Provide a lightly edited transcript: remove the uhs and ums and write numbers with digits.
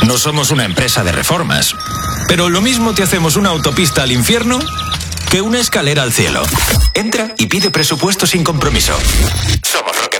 No somos una empresa de reformas, pero lo mismo te hacemos una autopista al infierno que una escalera al cielo. Entra y pide presupuesto sin compromiso. Somos Roca.